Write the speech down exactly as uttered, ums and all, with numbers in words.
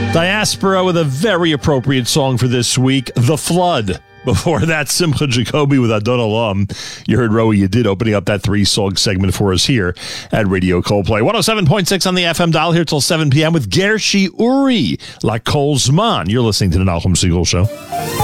Diaspora with a very appropriate song for this week, The Flood. Before that, Simcha Jacoby with Adon Olam. You heard Rowie, you did, opening up that three-song segment for us here at Radio Coldplay. one oh seven point six on the F M dial here till seven p.m. with Gershi Uri, La Kol Zman. You're listening to the Nachum Segal Show.